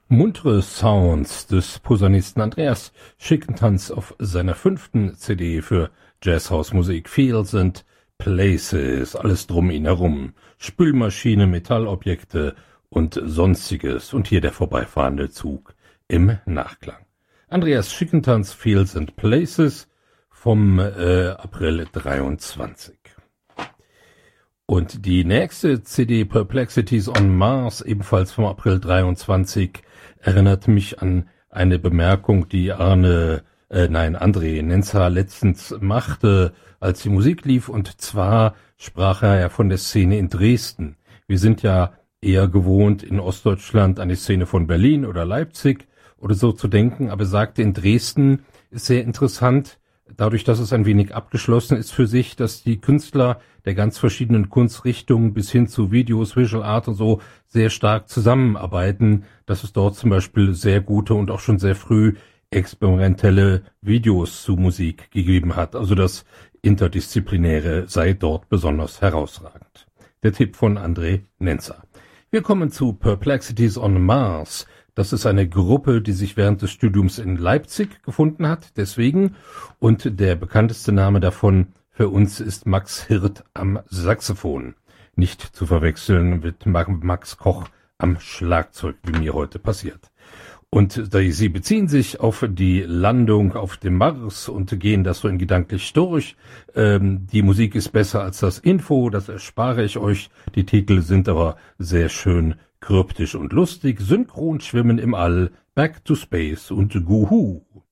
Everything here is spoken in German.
Muntere Sounds des Posaunisten Andreas Schickentanz auf seiner 5. CD für Jazzhausmusik, Fields and Places, alles drum ihn herum, Spülmaschine, Metallobjekte und Sonstiges und hier der vorbeifahrende Zug im Nachklang. Andreas Schickentanz, Fields and Places vom April 23. Und die nächste CD, Perplexities on Mars, ebenfalls vom April 23, erinnert mich an eine Bemerkung, die André Nenza letztens machte, als die Musik lief, und zwar sprach er ja von der Szene in Dresden. Wir sind ja eher gewohnt, in Ostdeutschland an die Szene von Berlin oder Leipzig oder so zu denken, aber er sagte, in Dresden ist sehr interessant, dadurch, dass es ein wenig abgeschlossen ist für sich, dass die Künstler der ganz verschiedenen Kunstrichtungen bis hin zu Videos, Visual Art und so sehr stark zusammenarbeiten, dass es dort zum Beispiel sehr gute und auch schon sehr früh experimentelle Videos zu Musik gegeben hat. Also das Interdisziplinäre sei dort besonders herausragend. Der Tipp von André Nenza. Wir kommen zu Perplexities on Mars. Das ist eine Gruppe, die sich während des Studiums in Leipzig gefunden hat, deswegen. Und der bekannteste Name davon für uns ist Max Hirt am Saxophon. Nicht zu verwechseln mit Max Koch am Schlagzeug, wie mir heute passiert. Und sie beziehen sich auf die Landung auf dem Mars und gehen das so in gedanklich durch. Die Musik ist besser als das Info, das erspare ich euch. Die Titel sind aber sehr schön kryptisch und lustig. Synchron schwimmen im All, Back to Space und Guhu.